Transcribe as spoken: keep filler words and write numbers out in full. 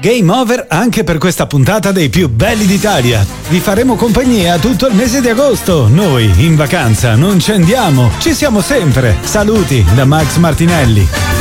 Game over anche per questa puntata dei più belli d'Italia. Vi faremo compagnia tutto il mese di agosto. Noi in vacanza non ci andiamo, ci siamo sempre. Saluti da Max Martinelli.